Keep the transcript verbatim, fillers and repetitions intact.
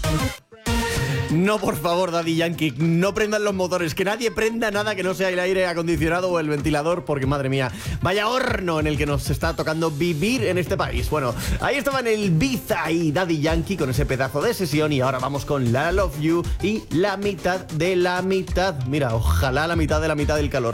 No, por favor, Daddy Yankee, no prendan los motores, que nadie prenda nada que no sea el aire acondicionado o el ventilador, porque madre mía, vaya horno en el que nos está tocando vivir en este país. Bueno, ahí estaban el Ibiza y Daddy Yankee con ese pedazo de sesión, y ahora vamos con La Love You y la mitad de la mitad. Mira, ojalá la mitad de la mitad del calor.